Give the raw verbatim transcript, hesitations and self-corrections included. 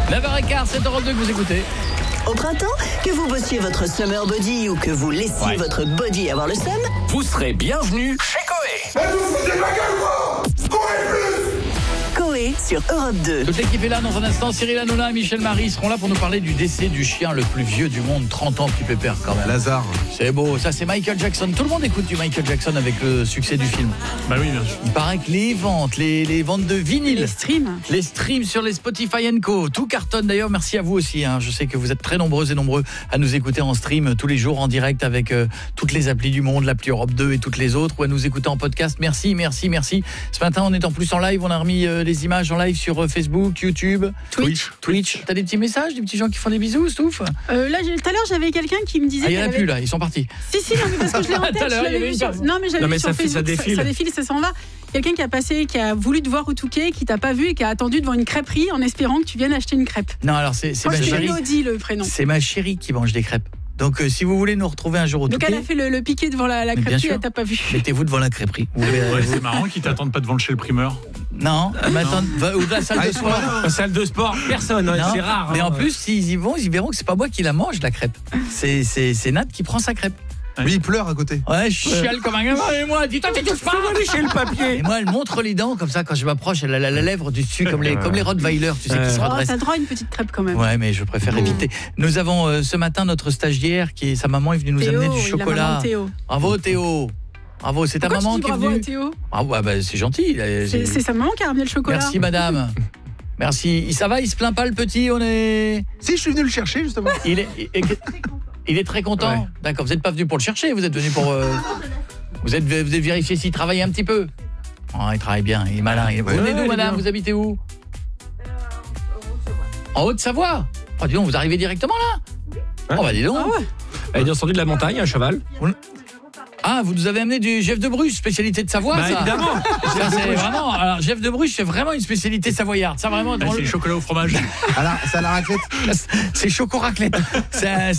neuf heures quinze, sept heures deux que vous écoutez. Au printemps, que vous bossiez votre summer body ou que vous laissiez ouais. votre body avoir le seum, vous serez bienvenue chez Coé. Mais vous foutez ma gueule, quoi. Coé plus. Coé sur Europe deux. Toute l'équipe est là dans un instant. Cyril Hanouna et Michel Marie seront là pour nous parler du décès du chien le plus vieux du monde. trente ans, petit pépère quand même. Lazare. C'est beau. Ça, c'est Michael Jackson. Tout le monde écoute du Michael Jackson avec le succès du film. Bah oui, bien sûr. Il paraît que les ventes, les, les ventes de vinyle. Les streams. Les streams sur les Spotify and Co. Tout cartonne d'ailleurs. Merci à vous aussi. Hein. Je sais que vous êtes très nombreux et nombreux à nous écouter en stream tous les jours en direct avec euh, toutes les applis du monde, l'appli Europe deux et toutes les autres, ou à nous écouter en podcast. Merci, merci, merci. Ce matin, on est en plus en live. On a remis euh, les images en live sur Facebook, YouTube, Twitch. Twitch. T'as des petits messages, des petits gens qui font des bisous, Stouff euh, Là, tout à l'heure, j'avais quelqu'un qui me disait. Ah, il y en a avait... plus là, ils sont partis. Si, si, non, mais parce que je l'ai en tête. Tout à l'heure, je il y avait vu une sur... personne. Non, mais j'avais non, mais vu sur ça, Facebook. ça défile. Ça, ça défile, ça s'en va. Quelqu'un qui a passé, qui a voulu te voir au Touquet, qui t'a pas vu et qui a attendu devant une crêperie en espérant que tu viennes acheter une crêpe. Non, alors c'est c'est Moi, ma c'est chérie. Elodie, le prénom. C'est ma chérie qui mange des crêpes. Donc euh, si vous voulez nous retrouver un jour au Donc Touquet, elle a fait le, le piqué devant la, la crêperie, elle t'a pas vu. mettez-vous devant la crêperie. Vous verrez, Ouais, vous... c'est marrant qu'ils t'attendent pas devant le chez le primeur. Non, m'attendent ou de la salle de sport. La salle de sport, personne, hein, c'est rare. Mais hein. en plus, s'ils y vont, ils verront que c'est pas moi qui la mange la crêpe. C'est c'est c'est Nat qui prend sa crêpe. Oui, il pleure à côté. Ouais, je chiale comme un gamin. Et moi, dis-toi, tu touches pas. Lécher le papier. Et moi, elle montre les dents comme ça quand je m'approche, elle a la, la lèvre du dessus comme les comme les Rottweiler, tu sais qui se Oh, redressent. t'as le droit à une petite crêpe quand même. Ouais, mais je préfère éviter. Nous avons euh, ce matin notre stagiaire qui est sa maman est venue nous Théo, amener du oui, chocolat. la maman Théo. Bravo Théo. Bravo, c'est ta Pourquoi maman tu dis qui est bravo venue. à Théo Ah ouais, bah, c'est gentil. C'est c'est sa maman qui a ramené le chocolat. Merci madame. Merci. Ça va, il se plaint pas le petit, on est Si, je suis venu le chercher justement. Il est il, il est très content. Ouais. D'accord, vous n'êtes pas venu pour le chercher, vous êtes venu pour euh... vous êtes vous êtes vérifier s'il travaille un petit peu. Oh, il travaille bien, il est malin. Il est... Ouais, vous venez ouais, d'où madame? bien. Vous habitez où? En Haute-Savoie. Oh, dis donc, vous arrivez directement là? Hein? Oh bah dis donc. Ah ouais. Elle est descendue de la montagne, un cheval. Ah, vous nous avez amené du Jeff de Bruges, spécialité de Savoie, Bah ça. évidemment. Ça, c'est vraiment, alors Jeff de Bruges, c'est vraiment une spécialité savoyarde. Ça vraiment Ah, dans c'est le... le chocolat au fromage. Alors, c'est à la raclette. C'est choco raclette. C'est